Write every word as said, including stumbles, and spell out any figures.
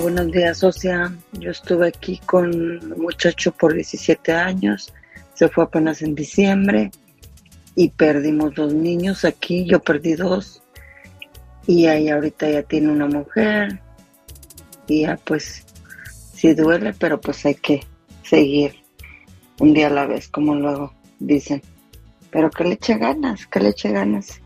buenos días, socia. Yo estuve aquí con un muchacho por diecisiete años, se fue apenas en diciembre y perdimos dos niños aquí, yo perdí dos y ahí ahorita ya tiene una mujer y ya pues sí duele, pero pues hay que seguir un día a la vez, como luego dicen. Pero que le eche ganas, que le eche ganas.